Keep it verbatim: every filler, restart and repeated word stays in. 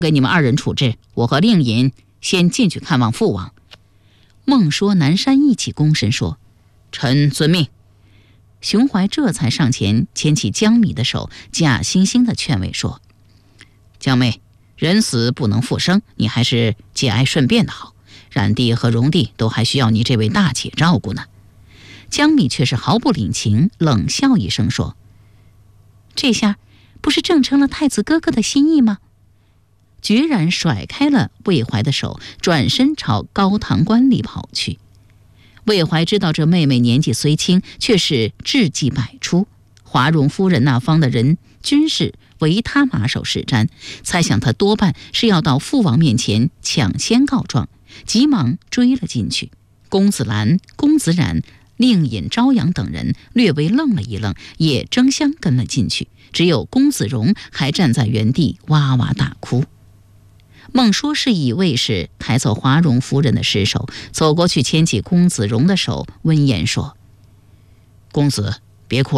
给你们二人处置，我和令尹先进去看望父王。孟说、南山一起躬身说：“臣遵命。”熊怀这才上前牵起江米的手，假惺惺的劝慰说：“江妹，人死不能复生，你还是节哀顺变的好。冉帝和荣帝都还需要你这位大姐照顾呢。”江米却是毫不领情，冷笑一声说：“这下不是正成了太子哥哥的心意吗？”决然甩开了魏怀的手，转身朝高堂观里跑去。魏怀知道这妹妹年纪虽轻，却是智计百出，华容夫人那方的人均是唯他马首是瞻，猜想他多半是要到父王面前抢先告状，急忙追了进去。公子兰、公子冉、令尹朝阳等人略微愣了一愣，也争相跟了进去，只有公子荣还站在原地哇哇大哭。孟说是以为是抬走华容夫人的尸首，走过去牵起公子荣的手，温言说：“公子别哭了。”